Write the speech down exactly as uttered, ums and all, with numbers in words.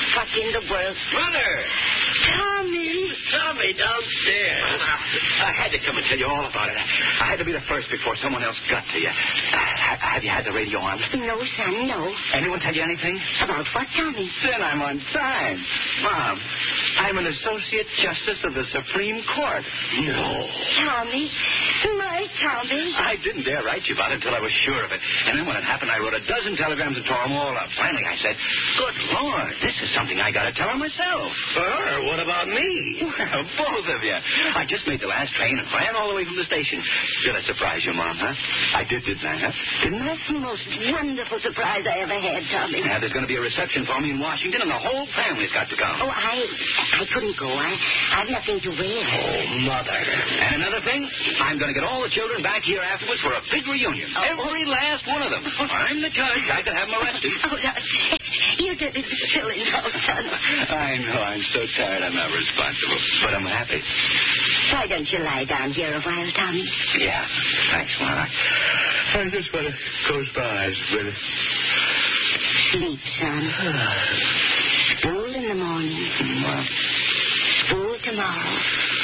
What in the world? Mother! Tommy! Tommy downstairs. I had to come and tell you all about it. I had to be the first before someone else got to you. Uh, have you had the radio on? No, son, no. Anyone tell you anything? About what, Tommy? Then I'm on time. Mom, I'm an Associate Justice of the Supreme Court. No. Tommy? My Tommy? I didn't dare write you about it until I was sure of it. And then when it happened, I wrote a dozen telegrams and tore them all up. Finally, I said, good Lord, this is something I got to tell her myself. Her? What about me? Well, both of you. I just made the last train and ran all the way from the station. Did I surprise you, Mom, huh? I did, didn't I, huh? Didn't I? That's the most wonderful surprise I ever had, Tommy. Now, there's going to be a reception for me in Washington, and the whole family's got to come. Oh, I I couldn't go. I, I've nothing to wear. Oh, Mother. And another thing, I'm going to get all the children back here afterwards for a big reunion. Oh. Every last one of them. I'm the judge. I could have them arrested. Oh, no. You did it silly now, son. I know. I'm so tired I'm not responsible. But I'm happy. Why don't you lie down here a while, Tommy? Yeah. Thanks, Mom. I, I just want to close my eyes a minute. Sleep, son. School in the morning. Mom. School tomorrow.